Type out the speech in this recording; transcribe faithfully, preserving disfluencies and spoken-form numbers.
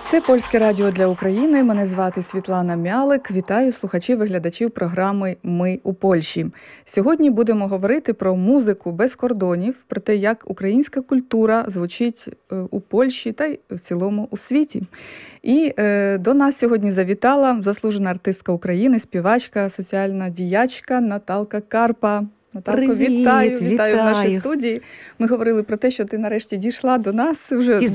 Це Польське радіо для України. Мене звати Світлана Мялик. Вітаю слухачів і глядачів програми «Ми у Польщі». Сьогодні будемо говорити про музику без кордонів, про те, як українська культура звучить у Польщі та й в цілому у світі. І е, до нас сьогодні завітала заслужена артистка України, співачка, соціальна діячка Наталка Карпа. Наталко, Привіт, вітаю, вітаю, вітаю в нашій студії. Ми говорили про те, що ти нарешті дійшла до нас. Вже